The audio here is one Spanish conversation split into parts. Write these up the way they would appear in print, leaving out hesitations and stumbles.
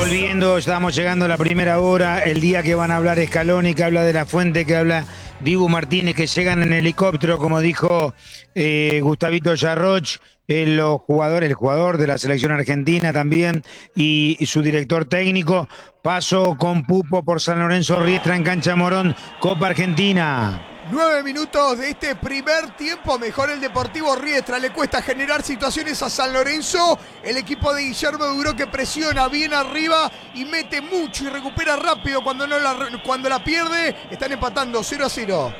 Volviendo, estamos llegando a la primera hora, el día que van a hablar Scaloni, que habla de La Fuente, que habla Dibu Martínez, que llegan en helicóptero, como dijo Gustavito Yarroch, el jugador de la selección argentina también, y su director técnico. Paso con Pupo por San Lorenzo Riestra en Cancha Morón, Copa Argentina. 9 minutos de este primer tiempo, mejor el Deportivo Riestra, le cuesta generar situaciones a San Lorenzo, el equipo de Guillermo Duró que presiona bien arriba y mete mucho y recupera rápido cuando la pierde. Están empatando 0-0.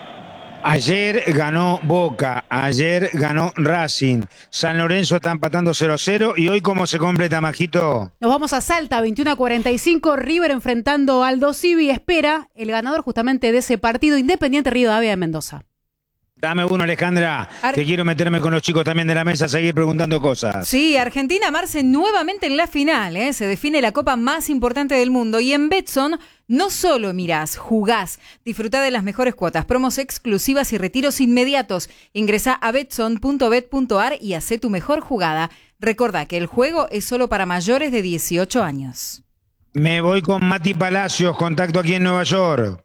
Ayer ganó Boca, ayer ganó Racing, San Lorenzo está empatando 0-0 y hoy ¿cómo se completa, Majito? Nos vamos a Salta, 21-45, River enfrentando a Aldo Civi, espera el ganador justamente de ese partido, Independiente Rivadavia de Mendoza. Dame uno, Alejandra, que quiero meterme con los chicos también de la mesa, seguir preguntando cosas. Sí, Argentina, Marce, nuevamente en la final, se define la copa más importante del mundo y en Betson no solo mirás, jugás, disfrutá de las mejores cuotas, promos exclusivas y retiros inmediatos. Ingresá a betson.bet.ar y hacé tu mejor jugada. Recordá que el juego es solo para mayores de 18 años. Me voy con Mati Palacios, contacto aquí en Nueva York.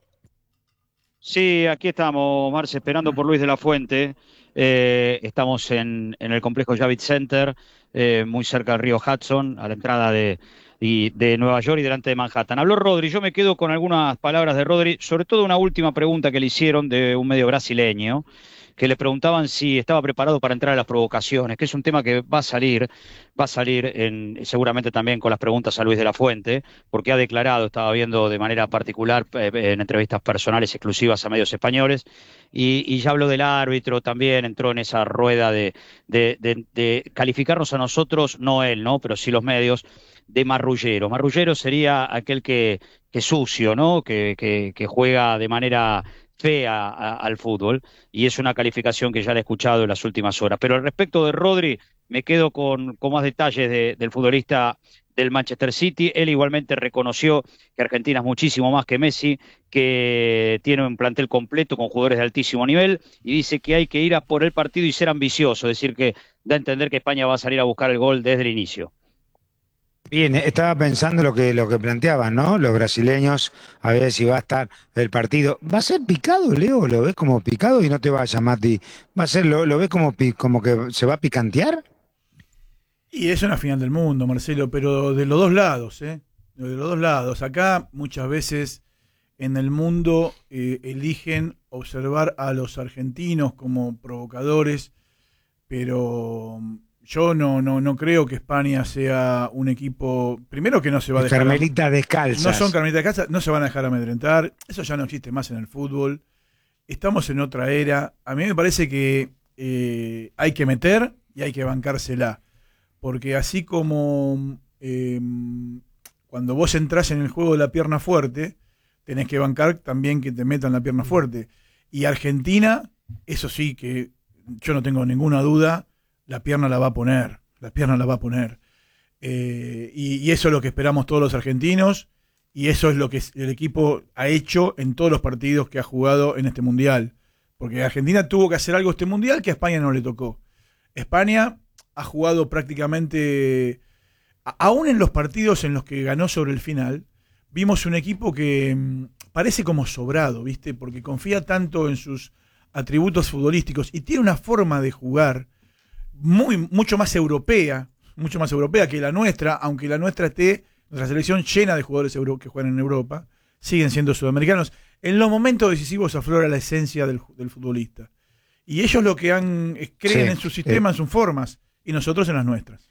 Sí, aquí estamos, Marce, esperando por Luis de la Fuente. Estamos en el complejo Javits Center, muy cerca del río Hudson, a la entrada de Nueva York y delante de Manhattan. Habló Rodri, yo me quedo con algunas palabras de Rodri, sobre todo una última pregunta que le hicieron de un medio brasileño, que le preguntaban si estaba preparado para entrar a las provocaciones, que es un tema que va a salir seguramente también con las preguntas a Luis de la Fuente, porque ha declarado, estaba viendo de manera particular en entrevistas personales exclusivas a medios españoles, y ya habló del árbitro también, entró en esa rueda de calificarnos a nosotros, no él, ¿no? Pero sí los medios, de marrullero. Marrullero sería aquel que sucio, ¿no? Que juega de manera fea al fútbol, y es una calificación que ya la he escuchado en las últimas horas. Pero al respecto de Rodri, me quedo con más detalles del futbolista del Manchester City. Él igualmente reconoció que Argentina es muchísimo más que Messi, que tiene un plantel completo con jugadores de altísimo nivel, y dice que hay que ir a por el partido y ser ambicioso, es decir, que da a entender que España va a salir a buscar el gol desde el inicio. Bien, estaba pensando lo que planteaban, ¿no? Los brasileños, a ver si va a estar el partido. ¿Va a ser picado, Leo? ¿Lo ves como picado? Y no te vayas, Mati. ¿Va a ser, lo ves como que se va a picantear? Y es una final del mundo, Marcelo, pero de los dos lados, ¿eh? De los dos lados. Acá muchas veces en el mundo eligen observar a los argentinos como provocadores, pero yo no creo que España sea un equipo, primero que no se va a dejar... Carmelitas descalzas. No son carmelitas descalzas, no se van a dejar amedrentar, eso ya no existe más en el fútbol. Estamos en otra era. A mí me parece que hay que meter y hay que bancársela, porque así como cuando vos entrás en el juego de la pierna fuerte, tenés que bancar también que te metan la pierna fuerte. Y Argentina, eso sí que yo no tengo ninguna duda, la pierna la va a poner, y eso es lo que esperamos todos los argentinos, y eso es lo que el equipo ha hecho en todos los partidos que ha jugado en este Mundial, porque Argentina tuvo que hacer algo este Mundial que a España no le tocó. España ha jugado prácticamente, aún en los partidos en los que ganó sobre el final, vimos un equipo que parece como sobrado, ¿viste? Porque confía tanto en sus atributos futbolísticos y tiene una forma de jugar mucho más europea que la nuestra, aunque la nuestra nuestra selección llena de jugadores que juegan en Europa, siguen siendo sudamericanos. En los momentos decisivos aflora la esencia del futbolista. Y ellos lo que creen en su sistema, en sus formas, y nosotros en las nuestras.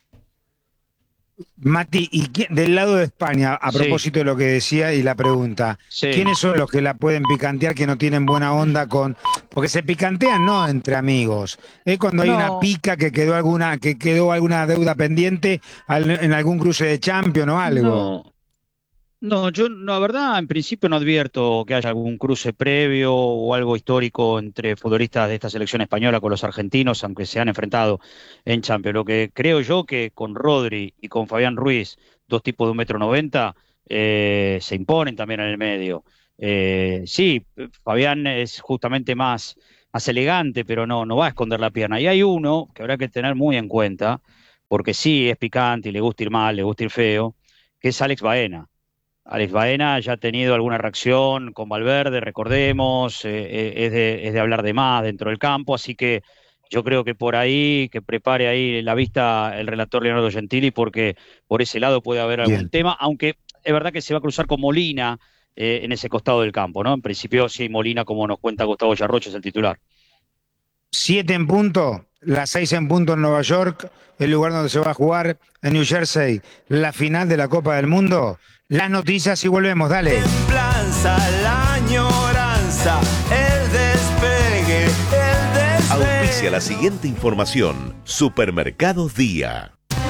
Mati, y del lado de España, a propósito de lo que decía y la pregunta, ¿quiénes son los que la pueden picantear, que no tienen buena onda con...? Porque se picantean, ¿no?, entre amigos. Es cuando hay una pica que quedó alguna deuda pendiente en algún cruce de Champions o algo. No, yo la verdad en principio no advierto que haya algún cruce previo o algo histórico entre futbolistas de esta selección española con los argentinos, aunque se han enfrentado en Champions. Lo que creo yo que con Rodri y con Fabián Ruiz, dos tipos de 1,90 m, se imponen también en el medio. Sí, Fabián es justamente más elegante, pero no va a esconder la pierna. Y hay uno que habrá que tener muy en cuenta, porque sí es picante y le gusta ir mal, le gusta ir feo, que es Alex Baena. Alex Baena ya ha tenido alguna reacción con Valverde, recordemos, es de hablar de más dentro del campo, así que yo creo que por ahí, que prepare ahí la vista el relator Leonardo Gentili, porque por ese lado puede haber algún tema, aunque es verdad que se va a cruzar con Molina en ese costado del campo, ¿no? En principio sí, Molina, como nos cuenta Gustavo Yarroch, es el titular. 7 en punto, las 6 en punto en Nueva York, el lugar donde se va a jugar en New Jersey, la final de la Copa del Mundo. Las noticias y volvemos, dale. Templanza, la añoranza, el despegue, el despegue. Auspicia la siguiente información. Supermercados Día.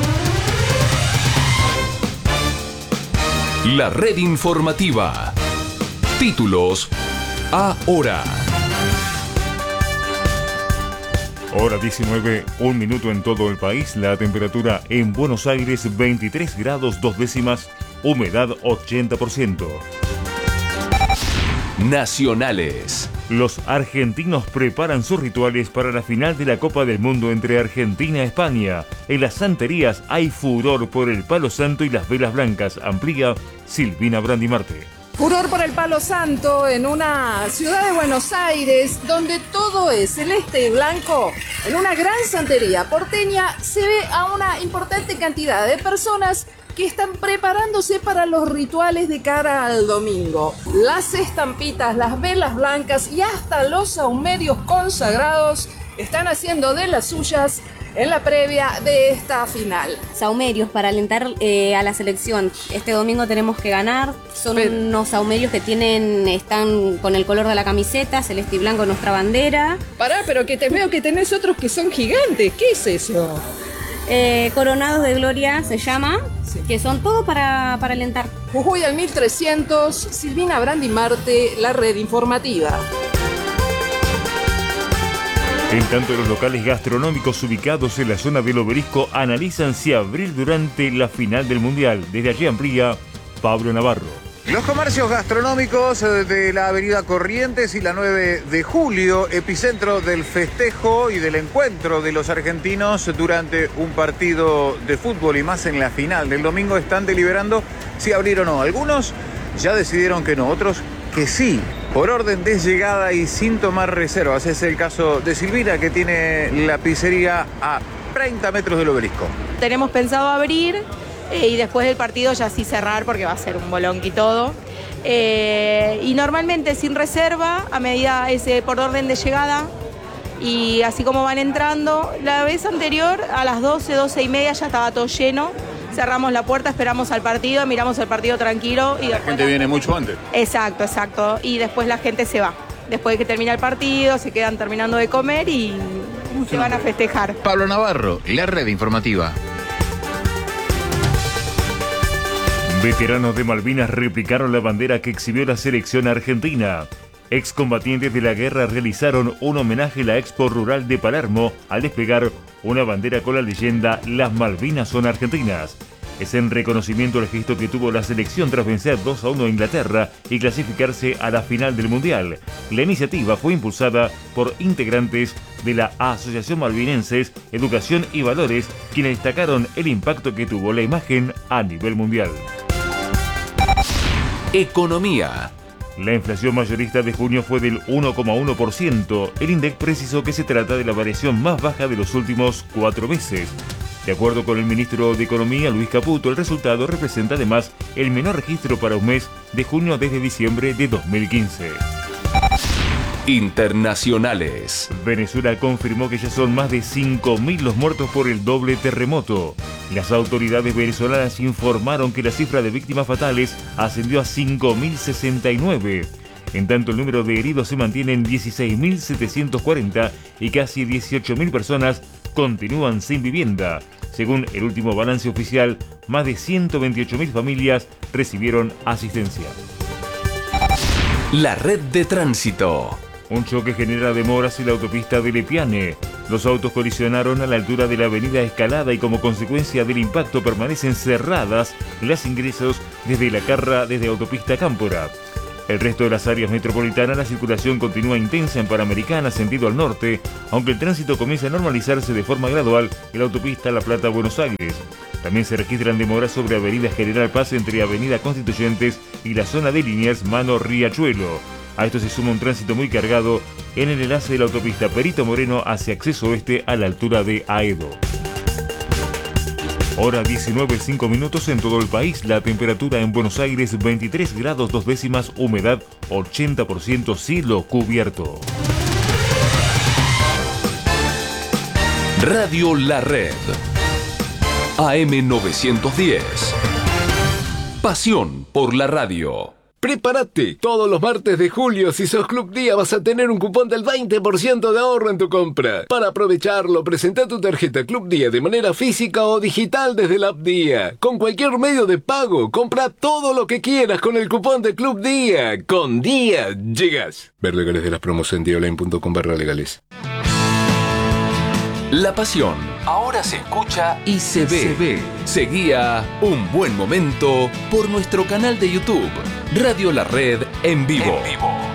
La red informativa. Títulos ahora. Hora 19, 1 minuto en todo el país. La temperatura en Buenos Aires 23 grados 2 décimas, humedad 80%. Nacionales. Los argentinos preparan sus rituales para la final de la Copa del Mundo entre Argentina y España. En las santerías hay furor por el palo santo y las velas blancas. Amplía Silvina Brandimarte. Furor por el palo santo en una ciudad de Buenos Aires donde todo es celeste y blanco. En una gran santería porteña se ve a una importante cantidad de personas que están preparándose para los rituales de cara al domingo. Las estampitas, las velas blancas y hasta los saumerios consagrados están haciendo de las suyas en la previa de esta final. Saumerios para alentar a la selección. Este domingo tenemos que ganar. Son unos saumerios que están con el color de la camiseta, celeste y blanco, nuestra bandera. Pará, pero que te veo que tenés otros que son gigantes. ¿Qué es eso? Coronados de Gloria se llama, sí. Que son todo para alentar. Jujuy al 1300, Silvina Brandimarte, la red informativa. En tanto, los locales gastronómicos ubicados en la zona del Obelisco analizan si abrir durante la final del Mundial. Desde allí amplía Pablo Navarro. Los comercios gastronómicos de la avenida Corrientes y la 9 de julio, epicentro del festejo y del encuentro de los argentinos durante un partido de fútbol y más en la final del domingo, están deliberando si abrir o no. Algunos ya decidieron que no, otros que sí, por orden de llegada y sin tomar reservas. Es el caso de Silvina, que tiene la pizzería a 30 metros del Obelisco. Tenemos pensado abrir y después del partido ya sí cerrar porque va a ser un bolonqui todo. Y normalmente sin reserva, a medida por orden de llegada. Y así como van entrando, la vez anterior a las 12 y media ya estaba todo lleno. Cerramos la puerta, esperamos al partido, miramos el partido tranquilo. Y la gente viene mucho antes. Exacto. Y después la gente se va. Después de que termina el partido, se quedan terminando de comer y se van a festejar. Pablo Navarro, la red informativa. Veteranos de Malvinas replicaron la bandera que exhibió la selección argentina. Excombatientes de la guerra realizaron un homenaje en la Expo Rural de Palermo al desplegar una bandera con la leyenda "Las Malvinas son argentinas". Es en reconocimiento al gesto que tuvo la selección tras vencer 2-1 a Inglaterra y clasificarse a la final del Mundial. La iniciativa fue impulsada por integrantes de la Asociación Malvinenses Educación y Valores, quienes destacaron el impacto que tuvo la imagen a nivel mundial. Economía. La inflación mayorista de junio fue del 1,1%. El INDEC precisó que se trata de la variación más baja de los últimos 4 meses. De acuerdo con el ministro de Economía, Luis Caputo, el resultado representa además el menor registro para un mes de junio desde diciembre de 2015. Internacionales. Venezuela confirmó que ya son más de 5.000 los muertos por el doble terremoto. Las autoridades venezolanas informaron que la cifra de víctimas fatales ascendió a 5.069. En tanto, el número de heridos se mantiene en 16.740 y casi 18.000 personas continúan sin vivienda. Según el último balance oficial, más de 128.000 familias recibieron asistencia. La red de tránsito. Un choque genera demoras en la autopista de Lepiane. Los autos colisionaron a la altura de la avenida Escalada y como consecuencia del impacto permanecen cerradas los ingresos desde la Carra desde autopista Cámpora. El resto de las áreas metropolitanas, la circulación continúa intensa en Panamericana, sentido al norte, aunque el tránsito comienza a normalizarse de forma gradual en la autopista La Plata-Buenos Aires. También se registran demoras sobre Avenida General Paz entre Avenida Constituyentes y la zona de Liniers Mano Riachuelo. A esto se suma un tránsito muy cargado en el enlace de la autopista Perito Moreno hacia acceso oeste a la altura de Aedo. Hora 19:05 en todo el país. La temperatura en Buenos Aires 23 grados 2 décimas, humedad 80%, cielo cubierto. Radio La Red. AM 910. Pasión por la radio. Prepárate, todos los martes de julio, si sos Club Día, vas a tener un cupón del 20% de ahorro en tu compra. Para aprovecharlo, presenta tu tarjeta Club Día de manera física o digital desde la app Día. Con cualquier medio de pago, compra todo lo que quieras con el cupón de Club Día. Con Día llegas. Ver legales de las promos en diaonline.com/legales. La pasión ahora se escucha y se ve. Seguía Un Buen Momento por nuestro canal de YouTube, Radio La Red en vivo.